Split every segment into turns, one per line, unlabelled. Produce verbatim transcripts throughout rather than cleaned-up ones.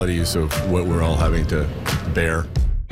of what we're all having to bear.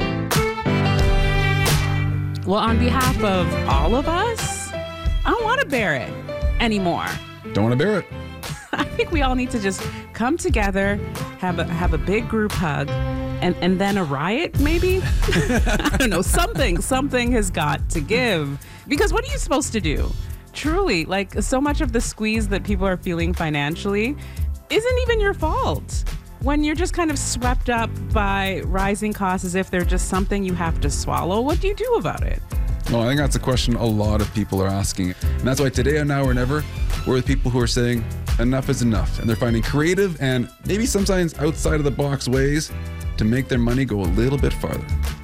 Well, on behalf of all of us, I don't want to bear it anymore.
Don't want to bear it.
I think we all need to just come together, have a have a big group hug, and, and then a riot, maybe? I don't know, something, something has got to give. Because what are you supposed to do? Truly, like, so much of the squeeze that people are feeling financially isn't even your fault. When you're just kind of swept up by rising costs as if they're just something you have to swallow, what do you do about it?
Well, I think that's a question a lot of people are asking. And that's why today on Now or Never, we're with people who are saying enough is enough. And they're finding creative and maybe sometimes outside of the box ways to make their money go a little bit farther.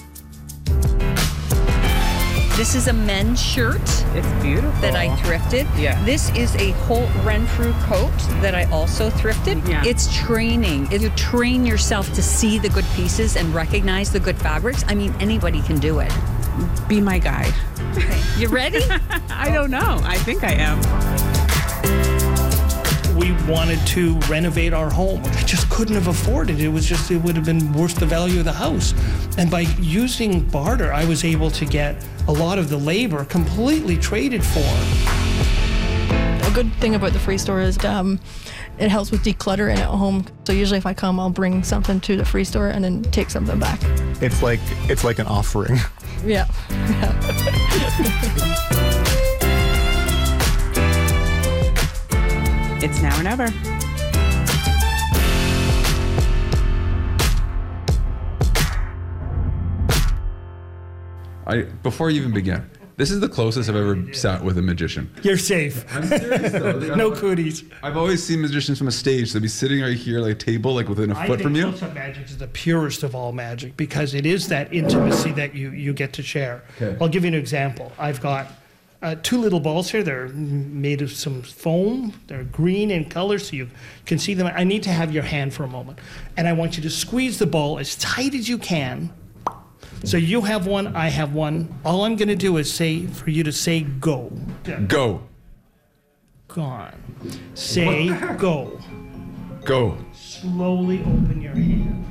This is a men's shirt.
It's beautiful.
That I thrifted.
Yeah.
This is a Holt Renfrew coat that I also thrifted.
Yeah.
It's training. If you train yourself to see the good pieces and recognize the good fabrics, I mean, anybody can do it.
Be my guide.
Okay. You ready?
I don't know. I think I am.
We wanted to renovate our home. I just couldn't have afforded it. It was just, it would have been worth the value of the house. And by using barter, I was able to get a lot of the labor completely traded for.
A good thing about the Free Store is um, it helps with decluttering at home. So usually if I come, I'll bring something to the Free Store and then take something back.
It's like, it's like an offering.
Yeah. Yeah.
It's now or never.
I before you even begin, this is the closest I've ever sat with a magician.
You're safe.
I'm serious though.
No cooties.
I've always seen magicians from a stage. They'd be sitting right here, like a table, like within a
I
foot
think
from you.
close-up magic is the purest of all magic because it is that intimacy that you, you get to share.
Okay.
I'll give you an example. I've got uh, two little balls here. They're made of some foam. They're green in color so you can see them. I need to have your hand for a moment. And I want you to squeeze the ball as tight as you can. So you have one, I have one. All I'm going to do is say for you to say go.
Go.
Gone. Say go.
Go.
Slowly open your hand.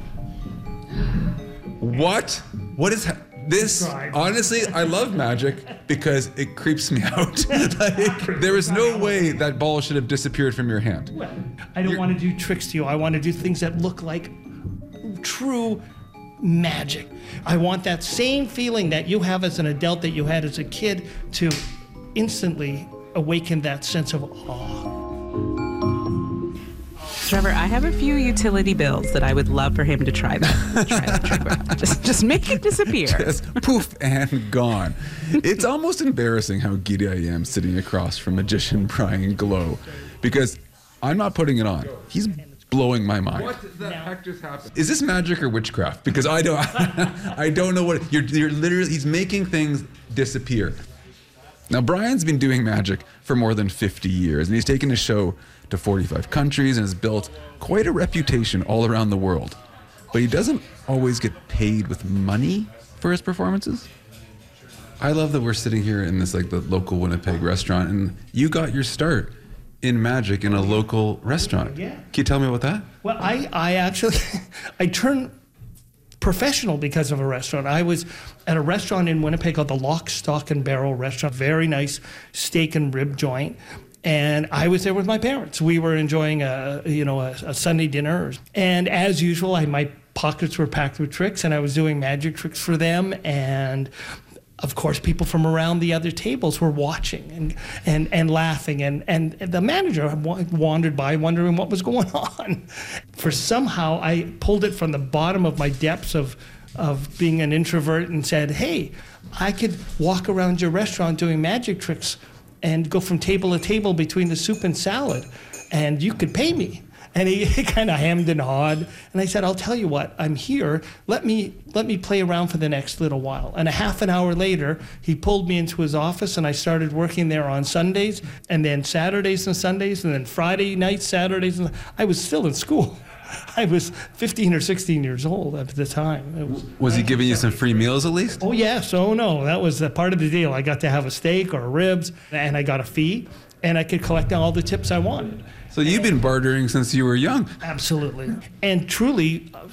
What? What is ha- this?
Try.
Honestly, I love magic because it creeps me out. Like, there is no way that ball should have disappeared from your hand.
Well, I don't
You're-
want to do tricks to you. I want to do things that look like true magic. I want that same feeling that you have as an adult that you had as a kid to instantly awaken that sense of awe.
Trevor, I have a few utility bills that I would love for him to try that. try that trick with. Just, just make it disappear.
Just poof and gone. It's almost embarrassing how giddy I am sitting across from magician Brian Glow because I'm not putting it on. He's blowing my mind. What the heck just happened? Is this magic or witchcraft? Because I don't, I don't know what you're. You're literally. He's making things disappear. Now Brian's been doing magic for more than fifty years, and he's taken his show to forty-five countries and has built quite a reputation all around the world. But he doesn't always get paid with money for his performances. I love that we're sitting here in this like the local Winnipeg restaurant, and you got your start in magic in a local restaurant.
Yeah.
Can you tell me about that?
Well, I, I actually, I turned professional because of a restaurant. I was at a restaurant in Winnipeg called the Lock, Stock and Barrel Restaurant, very nice steak and rib joint. And I was there with my parents. We were enjoying a, you know, a, a Sunday dinner. And as usual, I, my pockets were packed with tricks and I was doing magic tricks for them. And of course, people from around the other tables were watching and and, and laughing. And, and the manager wandered by wondering what was going on. For somehow, I pulled it from the bottom of my depths of, of being an introvert and said, hey, I could walk around your restaurant doing magic tricks and go from table to table between the soup and salad, and you could pay me. And he, he kind of hemmed and hawed, and I said, I'll tell you what, I'm here, let me let me play around for the next little while. And a half an hour later, he pulled me into his office, and I started working there on Sundays, and then Saturdays and Sundays, and then Friday nights, Saturdays, and I was still in school. I was fifteen or sixteen years old at the time. It was,
Was he giving you some free meals at least?
Oh yes, oh no, that was a part of the deal. I got to have a steak or ribs, and I got a fee, and I could collect all the tips I wanted.
So you've been bartering since you were young.
Absolutely. And truly,